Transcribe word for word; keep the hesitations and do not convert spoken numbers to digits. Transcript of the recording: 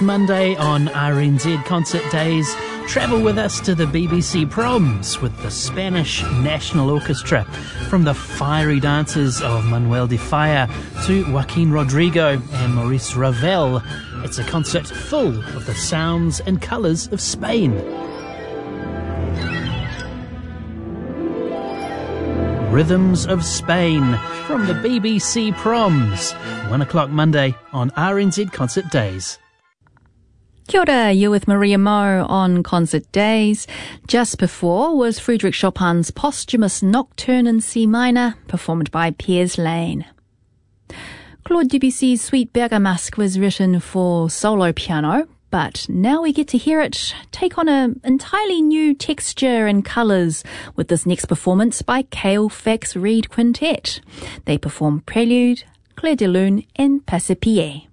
Monday on R N Z Concert Days, travel with us to the B B C Proms with the Spanish National Orchestra, from the fiery dances of Manuel de Falla to Joaquin Rodrigo and Maurice Ravel. It's a concert full of the sounds and colours of Spain. Rhythms of Spain from the B B C Proms, one o'clock Monday on R N Z Concert Days. Kia ora, you're with Maria Mo on Concert Days. Just before was Frédéric Chopin's posthumous Nocturne in C minor, performed by Piers Lane. Claude Debussy's Suite Bergamasque was written for solo piano, but now we get to hear it take on an entirely new texture and colours with this next performance by Cale Fax Reed Quintet. They perform Prelude, Clair de Lune and Passepied.